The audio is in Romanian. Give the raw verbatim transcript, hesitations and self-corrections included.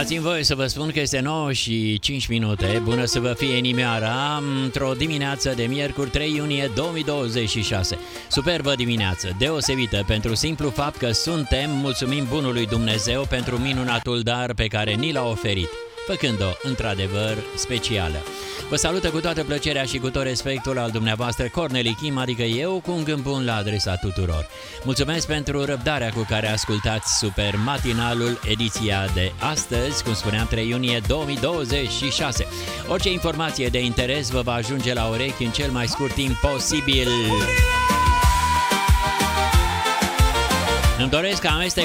Dați-mi voie să vă spun că este nouă și cinci minute. Bună să vă fie inimioara într-o dimineață de miercuri trei iunie două mii douăzeci și șase. Superbă dimineață, deosebită pentru simplu fapt că suntem, mulțumim bunului Dumnezeu pentru minunatul dar pe care ni l-a oferit, făcând-o într-adevăr specială. Vă salută cu toată plăcerea și cu tot respectul al dumneavoastră Corneli Kim, adică eu, cu un gând bun la adresa tuturor. Mulțumesc pentru răbdarea cu care ascultați Super Matinalul, ediția de astăzi, cum spuneam, trei iunie două mii douăzeci și șase. Orice informație de interes vă va ajunge la urechi în cel mai scurt timp posibil. Îmi doresc ca amestecul